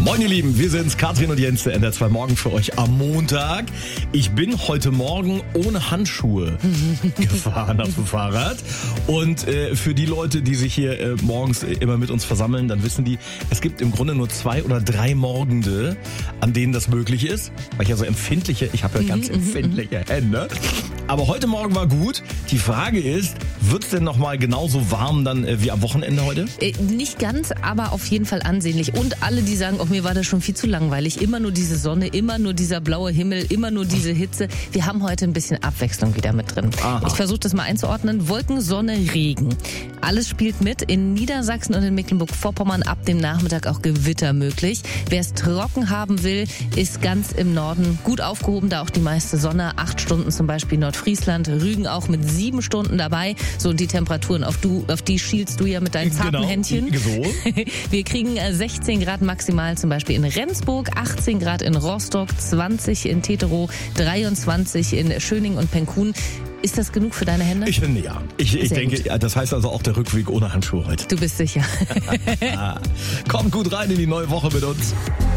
Moin ihr Lieben, wir sind's, Katrin und Jens, der NDR 2 Morgen für euch am Montag. Ich bin heute Morgen ohne Handschuhe gefahren auf dem Fahrrad. Und für die Leute, die sich hier morgens immer mit uns versammeln, dann wissen die, es gibt im Grunde nur 2 oder 3 Morgende, an denen das möglich ist. Weil ich ja so ich habe ja ganz empfindliche Hände. Aber heute Morgen war gut. Die Frage ist, wird's denn nochmal genauso warm dann wie am Wochenende heute? Nicht ganz, aber auf jeden Fall ansehnlich. Und alle, die sagen, mir war das schon viel zu langweilig. Immer nur diese Sonne, immer nur dieser blaue Himmel, immer nur diese Hitze. Wir haben heute ein bisschen Abwechslung wieder mit drin. Aha. Ich versuche das mal einzuordnen. Wolken, Sonne, Regen. Alles spielt mit. In Niedersachsen und in Mecklenburg-Vorpommern ab dem Nachmittag auch Gewitter möglich. Wer es trocken haben will, ist ganz im Norden gut aufgehoben. Da auch die meiste Sonne. 8 Stunden zum Beispiel Nordfriesland. Rügen auch mit 7 Stunden dabei. So, und die Temperaturen, auf die schielst du ja mit deinen zarten Händchen. So. Wir kriegen 16 Grad maximal zum Beispiel in Rendsburg, 18 Grad in Rostock, 20 in Teterow, 23 in Schöning und Penkun. Ist das genug für deine Hände? Ich finde ja. Ich denke, gut. Das heißt also auch der Rückweg ohne Handschuhe heute. Du bist sicher. Kommt gut rein in die neue Woche mit uns.